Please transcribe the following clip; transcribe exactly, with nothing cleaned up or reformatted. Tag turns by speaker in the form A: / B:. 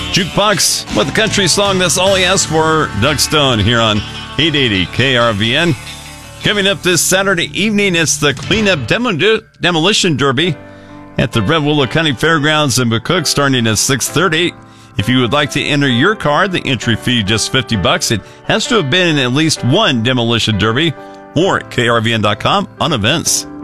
A: Jukebox with a country song. That's all he asked for. Doug Stone here on eight eighty K R V N. Coming up this Saturday evening, it's the Cleanup Demo- Demolition Derby at the Red Willow County Fairgrounds in McCook, starting at six thirty. If you would like to enter your car, the entry fee just fifty bucks. It has to have been in at least one demolition derby. More at K R V N dot com on events.